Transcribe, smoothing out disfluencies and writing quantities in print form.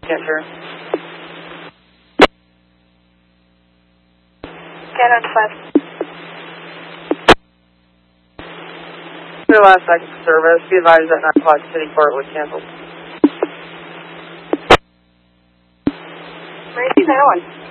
Yes, sir. Cannon 5. Your last second service. Be advised that 9 o'clock City Court was canceled. Where is he now?